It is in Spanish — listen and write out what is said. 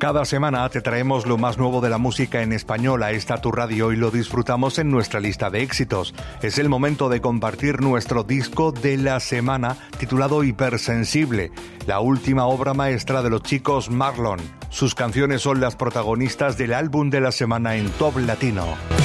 Cada semana te traemos lo más nuevo de la música en español a esta tu radio y lo disfrutamos en nuestra lista de éxitos. Es el momento de compartir nuestro disco de la semana titulado Hipersensible, la última obra maestra de los chicos Marlon. Sus canciones son las protagonistas del álbum de la semana en Top Latino.